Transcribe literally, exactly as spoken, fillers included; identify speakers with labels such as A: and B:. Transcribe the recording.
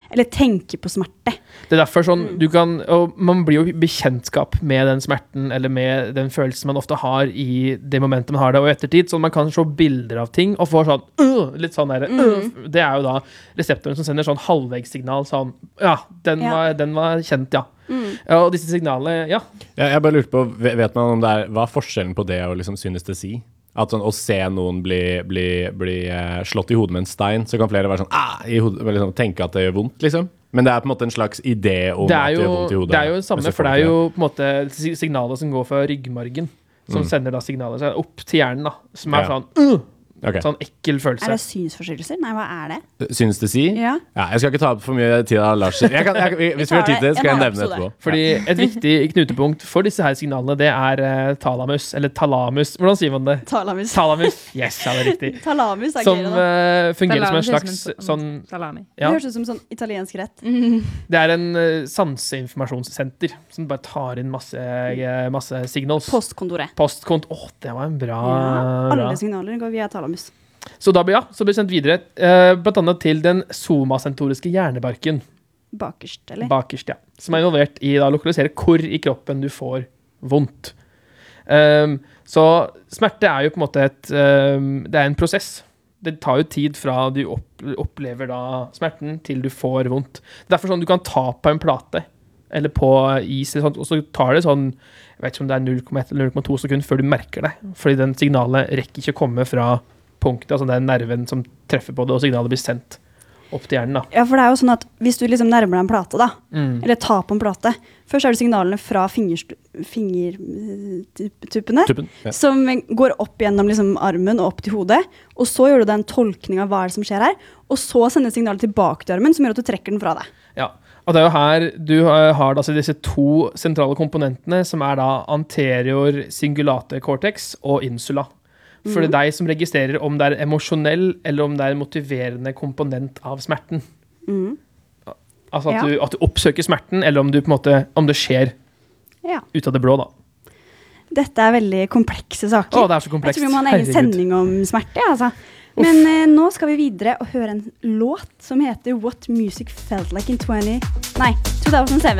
A: eller tenker på smerte.
B: Det er derfor sånn, du kan, og man blir jo bekjentskap med den smerten, eller med den følelsen man ofte har i det momentet man har det, og i ettertid, så man kan se bilder av ting, og få sånn, uh, litt sånn der, uh, det er jo da reseptoren som sender sånn halvvegssignal, sånn, ja, den,
A: Ja.
B: Var, den var kjent, ja.
A: Mm.
B: Ja, og disse signalene, ja.
C: Jeg, jeg bare lurte på, vet man om det er, hva er forskjellen på det og liksom synestesi? At sånn, å se noen bli, bli, bli uh, slått i hodet med en stein, så kan flere være sånn, ah, i hodet, liksom, tenke at det gjør vondt, liksom. Men det er på en måte en slags idé om
B: Det
C: at
B: er
C: det
B: jo,
C: gjør vondt i hodet.
B: det er jo det samme,
C: Men så
B: for
C: får
B: det
C: du
B: er
C: ikke
B: jo på en måte si- signaler som går fra ryggmargen, som
C: Mm.
B: sender da signaler seg opp til hjernen da, som er
C: Ja.
B: sånn, uh,
C: Ok.
B: sånn ekkel følelse.
A: Er det synsforstyrrelser? Nei, hva er det?
C: Synestesi?
A: Ja.
C: Ja, jeg skal ikke ta opp for mye tid av Lars. Jeg kan, jeg, hvis vi har tid til det, skal jeg
A: En annen
C: nevne
A: episode.
C: etterpå.
B: Fordi et viktig knutepunkt for disse her signalene, det er uh, talamus, eller talamus. Hvordan sier man det?
A: Talamus.
B: Talamus. Yes, ja, det er riktig.
A: Talamus er
B: Som
A: gøy, da.
B: uh, fungerer som en
D: Salamis er
B: slags
D: som en-
B: sånn,
D: Salami.
B: ja,
A: Det høres ut som sånn italiensk rett.
B: det er en uh, sanseinformasjonssenter som bare tar inn masse, uh, masse signals.
A: Postkontoret.
B: Postkont. Åh, det var en bra,
A: Ja, alle
B: bra.
A: signaler går via talamus.
B: Så da blir ja, så blir det sendt videre, uh, blant annet til den somasentoriske hjernebarken,
A: Bakerst, eller?
B: bakerst, ja, som er involvert i da, å lokalisere hvor i kroppen du får vondt. Um, så smerte er jo på en måte et, um, det er en prosess. Det tar jo tid fra du opp, opplever da smerten til du får vondt. Derfor sånn, du kan ta på en plate, eller på is, eller sånt, og så tar det sånn, jeg vet ikke om det er null komma ett eller null komma to sekunder før du merker det, fordi den signalet rekker ikke å komme fra punktet, altså det er nerven som treffer på det, og signalet blir sendt opp til hjernen da.
A: Ja, for det er jo sånn at hvis du liksom nærmer deg en plate da,
B: Mm.
A: eller tar på en plate, først er det signalene fra fingertuppene, finger,
C: Tuppen. Ja.
A: som går opp gjennom liksom armen og opp til hodet, og så gjør du deg en tolkning av hva er det som skjer her, og så sender signalet tilbake til armen, som gjør at du trekker den fra deg.
B: Ja, og det er jo her du har, har da, altså disse to sentrale komponentene, som er da anterior cingulate cortex og insula. For det er deg som registrerer om det er emosjonell eller om det er en motiverende komponent av smerten.
A: Mhm.
B: Altså at,
A: Ja.
B: du, at du oppsøker smerten, eller om, du på en måte, om det skjer
A: Ja.
B: ut av det blå da.
A: Dette er veldig komplekse saker.
B: Å, det er så komplekst.
A: Jeg tror vi må ha en egen
B: Herregud.
A: sending om smerte, altså. Men eh, nå skal vi videre og høre en låt som heter What Music Felt Like in twenty... Nei, two thousand seven.